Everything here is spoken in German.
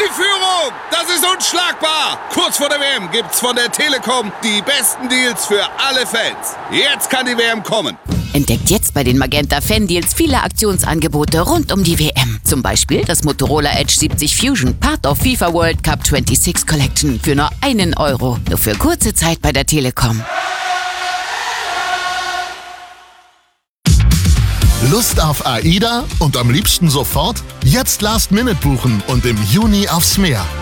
die Führung! Das ist unschlagbar! Kurz vor der WM gibt's von der Telekom die besten Deals für alle Fans. Jetzt kann die WM kommen. Entdeckt jetzt bei den Magenta Fan-Deals viele Aktionsangebote rund um die WM. Zum Beispiel das Motorola Edge 70 Fusion, Part of FIFA World Cup 26 Collection für nur 1 Euro. Nur für kurze Zeit bei der Telekom. Lust auf AIDA und am liebsten sofort? Jetzt Last Minute buchen und im Juni aufs Meer.